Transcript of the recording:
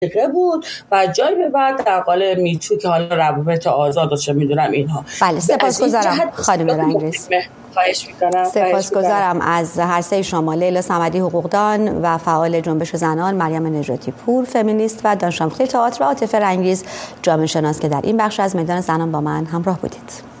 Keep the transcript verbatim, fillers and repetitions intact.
بود و جای به بعد در قالب میتو که حالا روابط آزاد و چه میدونم اینها. بله سپاسگزارم خانم رنگریز. خواهش میکنم. سپاسگزارم از هر سه شما. لیلا صمدی حقوقدان و فعال جنبش زنان، مریم نجاتی پور فمینیست و دانش آموز تئاتر و عاطفه رنگریز جامعه شناس که در این بخش از میدان زنان با من همراه بودید.